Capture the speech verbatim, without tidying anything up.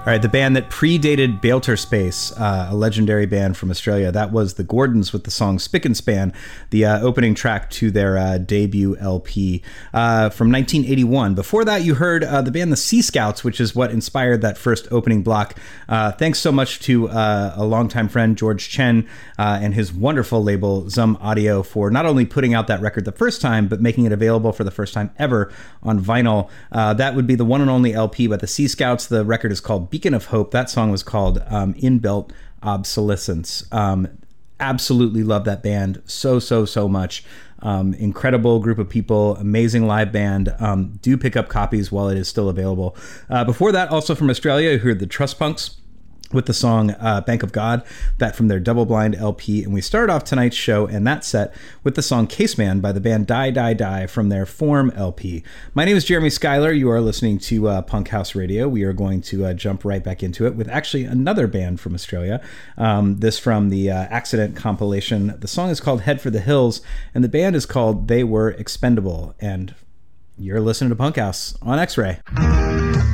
All right, the band that predated Balter Space, uh, a legendary band from Australia, that was the Gordons with the song Spick and Span, the uh, opening track to their uh, debut L P uh, from nineteen eighty-one. Before that, you heard uh, the band the Sea Scouts, which is what inspired that first opening block. Uh, thanks so much to uh, a longtime friend, George Chen, uh, and his wonderful label, Zum Audio, for not only putting out that record the first time, but making it available for the first time ever on vinyl. Uh, that would be the one and only L P by the Sea Scouts. The record is called Beacon of Hope. That song was called um, Inbuilt Obsolescence. Um, absolutely love that band so, so, so much. Um, incredible group of people, amazing live band. Um, do pick up copies while it is still available. Uh, before that, also from Australia, you heard the Trust Punks with the song uh, Bank of God, that from their Double Blind L P. And we started off tonight's show and that set with the song Caseman by the band Die Die Die from their Form L P. My name is Jeremy Schuyler. You are listening to uh, Punk House Radio. We are going to uh, jump right back into it with actually another band from Australia. Um, this from the uh, Accident compilation. The song is called Head for the Hills, and the band is called They Were Expendable. And you're listening to Punk House on X-Ray.